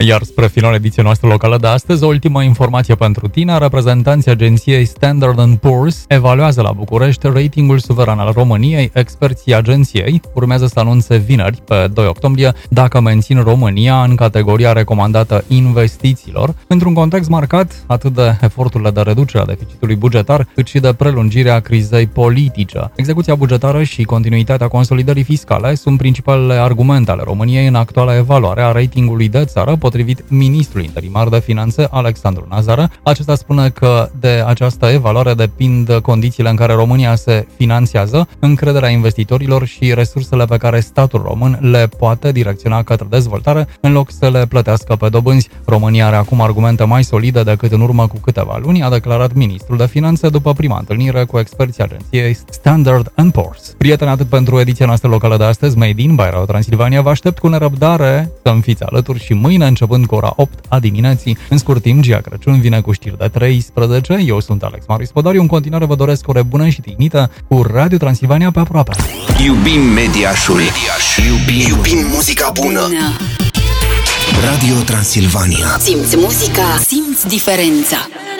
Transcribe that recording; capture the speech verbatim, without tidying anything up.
Iar spre finalul ediției noastre locală de astăzi, o ultimă informație pentru tine. Reprezentanții agenției Standard and Poor's evaluează la București ratingul suveran al României. Experții agenției urmează să anunțe vineri, pe doi octombrie, dacă mențin România în categoria recomandată investițiilor, într-un context marcat atât de eforturile de reducere a deficitului bugetar, cât și de prelungirea crizei politice. Execuția bugetară și continuitatea consolidării fiscale sunt principalele argumente ale României în actuala evaluare a ratingului de țară, potrivit ministrului interimar de finanțe, Alexandru Nazară. Acesta spune că de această evaluare depind condițiile în care România se finanțează, încrederea investitorilor și resursele pe care statul român le poate direcționa către dezvoltare, în loc să le plătească pe dobânzi. România are acum argumente mai solide decât în urmă cu câteva luni, a declarat ministrul de finanțe după prima întâlnire cu experții agenției Standard and Poor's. Prieteni, atât pentru ediția noastră locală de astăzi, Made in by Radio Transilvania. Vă aștept cu nerăbdare să-mi fiți alături și mâine, începând cu ora opt a dimineții, în scurt timp, Gia Crăciun vine cu știri de treisprezece. Eu sunt Alex Marius Podariu. În continuare vă doresc ore bună și dignită cu Radio Transilvania pe aproape. Iubim Mediașul. Mediaș. Iubim, iubim muzica bună. bună. Radio Transilvania. Simți muzica, simți diferența.